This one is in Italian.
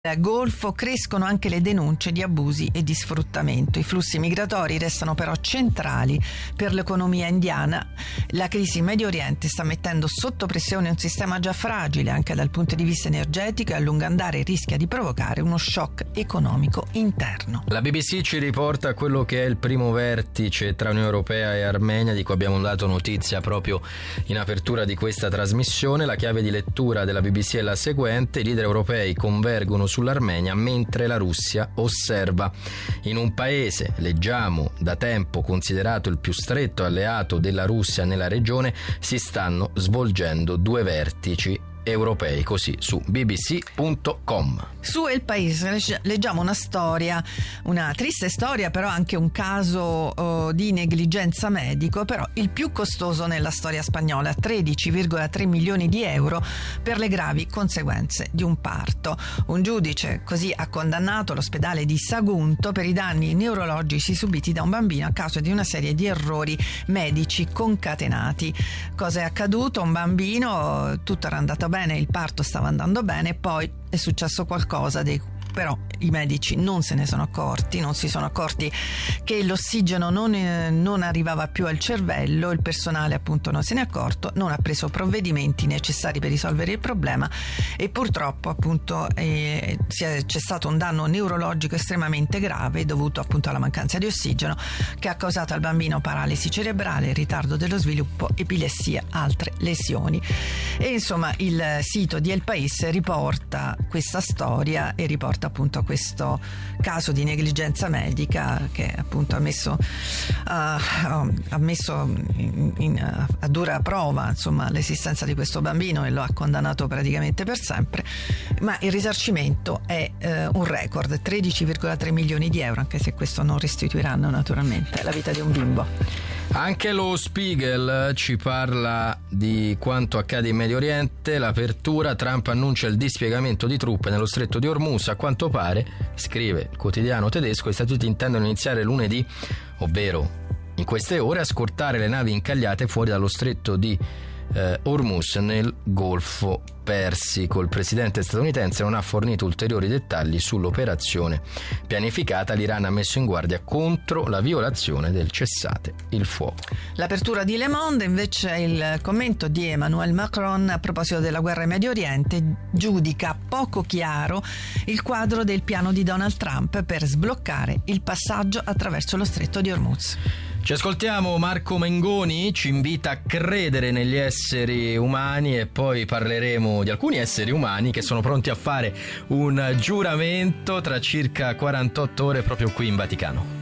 Golfo crescono anche le denunce di abusi e di sfruttamento. I flussi migratori restano però centrali per l'economia indiana. La crisi in Medio Oriente sta mettendo sotto pressione un sistema già fragile anche dal punto di vista energetico e a lungo andare rischia di provocare uno shock economico interno. La BBC ci riporta quello che è il primo vertice tra Unione Europea e Armenia, di cui abbiamo dato notizia proprio in apertura di questa trasmissione. La chiave di lettura della BBC è la seguente: i leader europei convergono sull'Armenia mentre la Russia osserva. In un paese, leggiamo, da tempo considerato il più stretto alleato della Russia nella regione, si stanno svolgendo due vertici europei, così su bbc.com. Su El País leggiamo una storia, una triste storia, però anche un caso di negligenza medico, però il più costoso nella storia spagnola, 13,3 milioni di euro per le gravi conseguenze di un parto. Un giudice così ha condannato l'ospedale di Sagunto per i danni neurologici subiti da un bambino a causa di una serie di errori medici concatenati. Cosa è accaduto? Un bambino, tutto era andato bene, il parto stava andando bene, poi è successo qualcosa però i medici non se ne sono accorti, non si sono accorti che l'ossigeno non arrivava più al cervello, il personale appunto non se ne è accorto, non ha preso provvedimenti necessari per risolvere il problema e purtroppo appunto c'è stato un danno neurologico estremamente grave dovuto appunto alla mancanza di ossigeno, che ha causato al bambino paralisi cerebrale, ritardo dello sviluppo, epilessia, altre lesioni. E insomma il sito di El País riporta questa storia e riporta appunto questo caso di negligenza medica che appunto ha messo a dura prova insomma l'esistenza di questo bambino e lo ha condannato praticamente per sempre, ma il risarcimento è un record, 13,3 milioni di euro, anche se questo non restituiranno naturalmente la vita di un bimbo. Anche lo Spiegel ci parla di quanto accade in Medio Oriente. L'apertura: Trump annuncia il dispiegamento di truppe nello stretto di Hormuz. A quanto pare, scrive il quotidiano tedesco, gli Stati Uniti intendono iniziare lunedì, ovvero in queste ore, a scortare le navi incagliate fuori dallo stretto di Hormuz nel Golfo Persico. Il presidente statunitense non ha fornito ulteriori dettagli sull'operazione pianificata. L'Iran ha messo in guardia contro la violazione del cessate il fuoco. L'apertura di Le Monde invece è il commento di Emmanuel Macron a proposito della guerra in Medio Oriente. Giudica poco chiaro il quadro del piano di Donald Trump per sbloccare il passaggio attraverso lo stretto di Hormuz. Ci ascoltiamo Marco Mengoni, ci invita a credere negli esseri umani e poi parleremo di alcuni esseri umani che sono pronti a fare un giuramento tra circa 48 ore proprio qui in Vaticano.